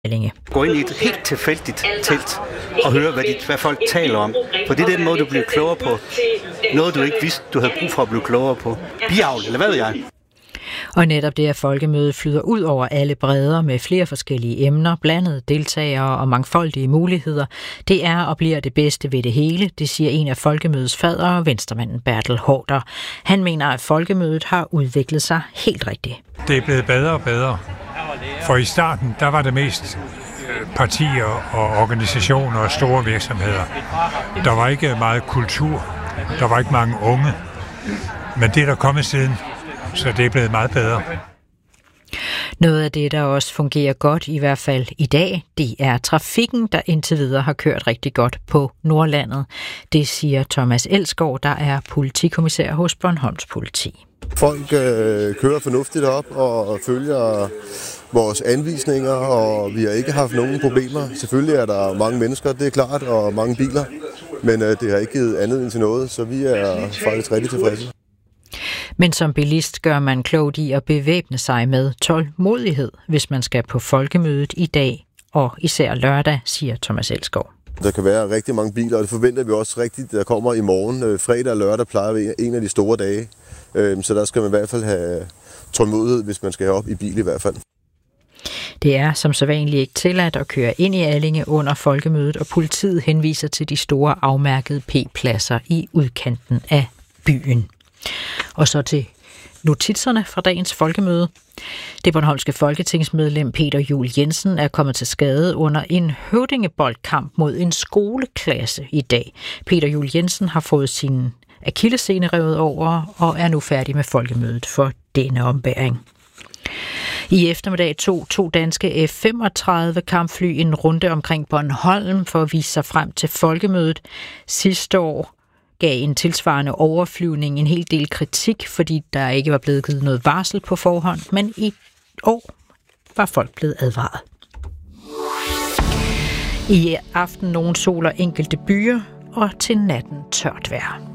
Allinge. Gå ind i et helt tilfældigt telt og høre, hvad folk taler om. For det er den måde, du bliver klogere på. Noget, du ikke vidste, du havde brug for at blive klogere på. Biavl, eller hvad ved jeg? Og netop det, at folkemødet flyder ud over alle bredder med flere forskellige emner, blandede deltagere og mangfoldige muligheder, det er og bliver det bedste ved det hele, det siger en af folkemødets fadere, venstremanden Bertel Haarder. Han mener, at folkemødet har udviklet sig helt rigtigt. Det er blevet bedre og bedre. For i starten, der var det mest partier og organisationer og store virksomheder. Der var ikke meget kultur. Der var ikke mange unge. Men det er der kommet siden, så det er blevet meget bedre. Noget af det, der også fungerer godt, i hvert fald i dag, det er trafikken, der indtil videre har kørt rigtig godt på Nordlandet. Det siger Thomas Elsgaard, der er politikommissær hos Bornholms Politi. Folk kører fornuftigt op og følger vores anvisninger, og vi har ikke haft nogen problemer. Selvfølgelig er der mange mennesker, det er klart, og mange biler, men det har ikke givet anledning til noget, så vi er faktisk rigtig tilfredse. Men som bilist gør man klogt i at bevæbne sig med tålmodighed, hvis man skal på folkemødet i dag, og især lørdag, siger Thomas Elsgaard. Der kan være rigtig mange biler, og det forventer vi også rigtigt, der kommer i morgen. Fredag og lørdag plejer vi en af de store dage, så der skal man i hvert fald have tålmodighed, hvis man skal op i bil i hvert fald. Det er som sædvanligt ikke tilladt at køre ind i Allinge under folkemødet, og politiet henviser til de store afmærkede P-pladser i udkanten af byen. Og så til notitserne fra dagens folkemøde. Det bornholmske folketingsmedlem Peter Juel Jensen er kommet til skade under en høvdingeboldkamp mod en skoleklasse i dag. Peter Juel Jensen har fået sin akillessene revet over og er nu færdig med folkemødet for denne ombæring. I eftermiddag tog 2 danske F-35 kampfly en runde omkring Bornholm for at vise sig frem til folkemødet. Sidste år gav en tilsvarende overflyvning en hel del kritik, fordi der ikke var blevet givet noget varsel på forhånd, men i år var folk blevet advaret. I aften nogle sol og enkelte byer, og til natten tørt vejr.